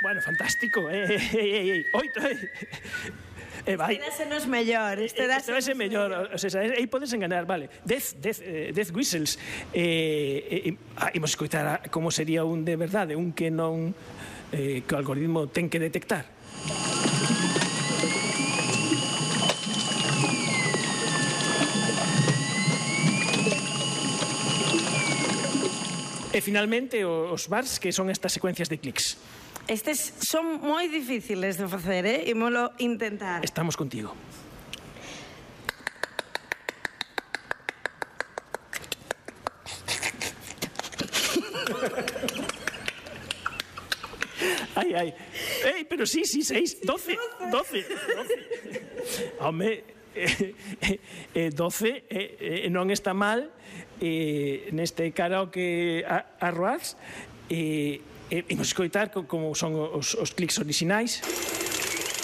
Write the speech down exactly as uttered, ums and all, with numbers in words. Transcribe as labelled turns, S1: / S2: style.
S1: Bueno, fantástico, eh, ei, ei, ei, oito, eh.
S2: E vai. Este dásenos mellor, este
S1: dásenos mellor, o sea, aí podes enganar, vale. Dez, dez, eh, dez whistles. Eh, eh, ah, imos escoitar como sería un de verdade, un que non eh, que o algoritmo ten que detectar. E finalmente os bars, que son estas secuencias de clics.
S2: Estes son moi difíciles de facer, eh? Imolo intentar.
S1: Estamos contigo. Ai, ai. Ei, pero sí, sí, seis, doce, doce, doce. Home, eh, eh, doce eh, eh, non está mal eh, neste karaoke arroaz. E eh, imos escoitar como son os, os clics orixinais.